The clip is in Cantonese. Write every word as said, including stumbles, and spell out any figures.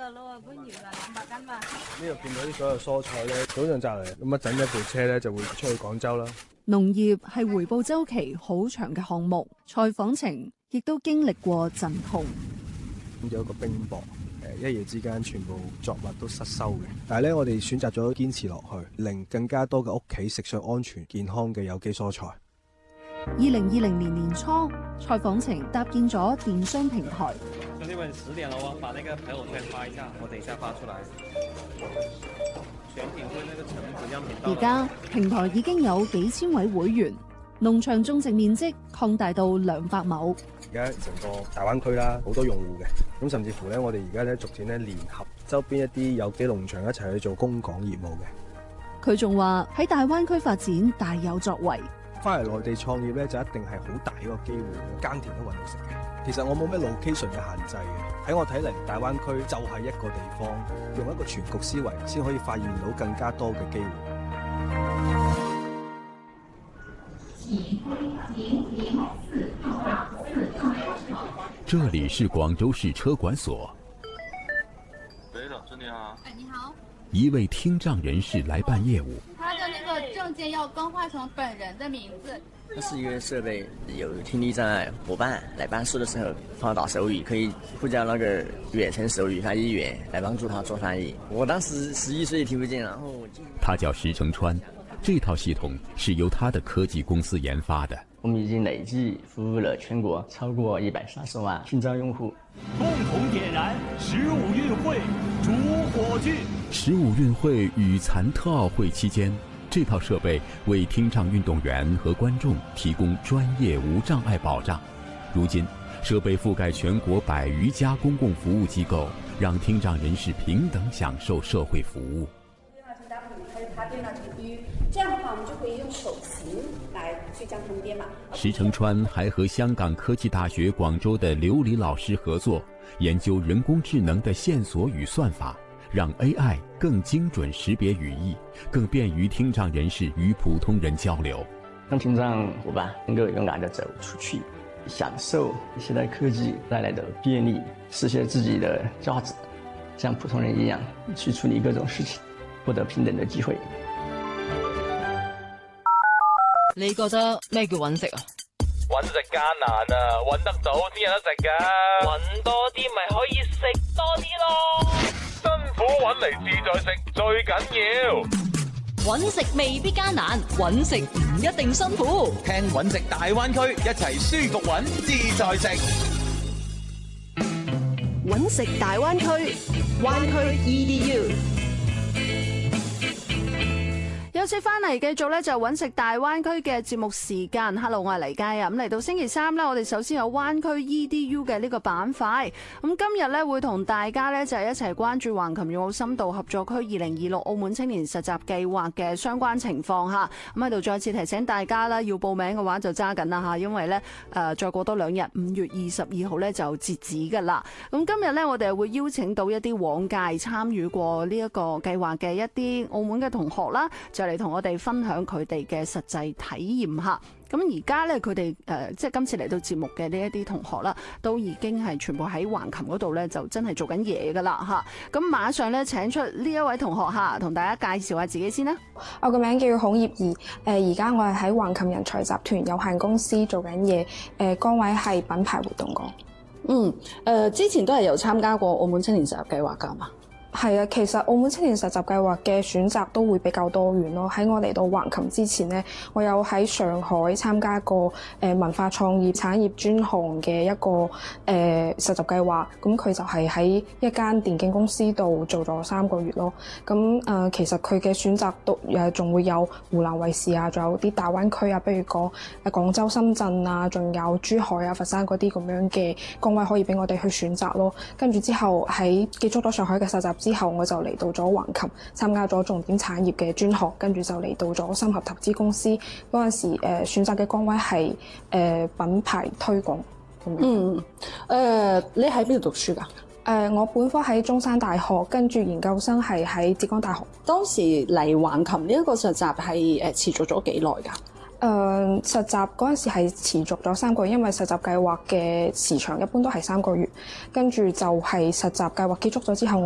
噶咯，搬搖噶兩百斤嘛。 呢度見到啲所有蔬菜咧，早上摘嚟，咁一陣一部車咧就會出去廣州啦。 農業係回報週期好長嘅項目，蔡訪程亦都經歷過陣痛。 有一個冰雹，誒一夜之間全部作物都失收嘅。但係咧，我哋選擇咗堅持落去，令更加多嘅屋企食上安全健康嘅有機蔬菜。 二零二零年年初，蔡訪程搭建咗電商平台。 兄弟們，十點了哦，把那個朋友圈發一下，我等一下發出來。選品會那個橙子樣品。 而家平台已經有幾千位會員，農場種植面積擴大到兩百畝。 而家成個大灣區啦，好多用戶嘅，咁甚至乎咧，我哋而家咧逐漸咧聯合周邊一啲有機農場一齊去做供港業務嘅。 佢仲話喺大灣區發展大有作為。 翻嚟內地創業咧，就一定係好大一個機會，耕田都揾到食嘅。其實我冇咩 location 嘅限制嘅，喺我睇嚟，大灣區就係一個地方，用一個全局思維，先可以發現到更加多嘅機會。 這裡是廣州市車管所。 對的，是你好。 哎，你好。 一位聽障人士來辦業務。 他的那個證件要更換成本人的名字。 它是一個設備，有聽力障礙夥伴來辦事的時候放到手語，可以呼叫那個遠程手語翻譯員來幫助他做翻譯。我當時十一歲聽不見，然後他叫石成川，這套系統是由他的科技公司研發的。 我們已經累計服務了全國超過一百三十萬聽障用戶。 共同點燃十五運會主火炬。 十五運會與殘特奧會期間，這套設備為聽障運動員和觀眾提供專業無障礙保障。如今，設備覆蓋全國百餘家公共服務機構，讓聽障人士平等享受社會服務。 這樣的話，我們就可以用手型來去將它們編碼。 石成川還和香港科技大學廣州的劉禮老師合作，研究人工智能的線索與算法，讓 A I 更精準識別語義，更便於聽障人士與普通人交流。 讓聽障夥伴能夠勇敢地走出去，享受現代科技帶來的便利，實現自己的價值，像普通人一樣去處理各種事情，獲得平等的機會。 你覺得咩叫揾食啊？ 揾食艱難啊，揾得到先有得食噶。揾多啲咪可以食多啲咯。辛苦揾嚟自在食最緊要。 揾食未必艱難，揾食唔一定辛苦。 聽揾食大灣區，一齊舒服揾自在食。 揾食大灣區，灣區 E D U。 有次翻嚟繼續咧就揾食大灣區嘅節目時間。Hello， 我係黎佳啊。咁嚟到星期三咧，我哋首先有灣區 E D U 嘅呢個板塊。咁今日咧會同大家咧就係一齊關注橫琴粵澳深度合作區二零二六澳門青年實習計劃嘅相關情況嚇。咁喺度再次提醒大家啦，要報名嘅話就揸緊啦嚇，因為咧誒再過多兩日，五月二十二號咧就截止㗎啦。咁今日咧我哋會邀請到一啲往屆參與過呢一個計劃嘅一啲澳門嘅同學啦，就嚟同我哋分享佢哋嘅實際體驗下。咁而家咧佢哋誒即係今次嚟到節目嘅呢一啲同學啦，都已經係全部喺橫琴嗰度咧，就真係做緊嘢噶啦嚇。咁馬上咧請出呢一位同學嚇，同大家介紹下自己先啦。 我個名叫孔葉怡，誒而家我係喺橫琴人才集團有限公司做緊嘢，誒崗位係品牌活動個。 嗯，誒、呃、之前都係有參加過澳門青年實習計劃㗎嘛？ 係啊，其實澳門青年實習計劃嘅選擇都會比較多元咯。喺我嚟到橫琴之前呢，我有喺上海參加過誒文化創業產業專項嘅一個誒、呃、實習計劃。咁佢就係喺一間電競公司度做咗三個月咯。咁誒、呃、其實佢嘅選擇都誒仲會有湖南衛視啊，仲有啲大灣區啊，比如講誒廣州、深圳啊，仲有珠海啊、佛山嗰啲咁樣嘅崗位可以俾我哋去選擇咯。跟住之後喺結束咗上海嘅實習之後，我就嚟到咗橫琴參加咗重點產業嘅專項，跟住就嚟到咗深合投資公司嗰陣時，誒、呃、選擇嘅崗位係誒、呃、品牌推廣咁樣。 嗯，誒、呃、你喺邊度讀書㗎？誒、 呃、我本科喺中山大學，跟住研究生係喺浙江大學。 當時嚟橫琴呢一個實習係誒持續咗幾耐㗎？ 誒、呃、實習嗰陣時係持續咗三個月，因為實習計劃嘅時長一般都係三個月，跟住就係實習計劃結束咗之後。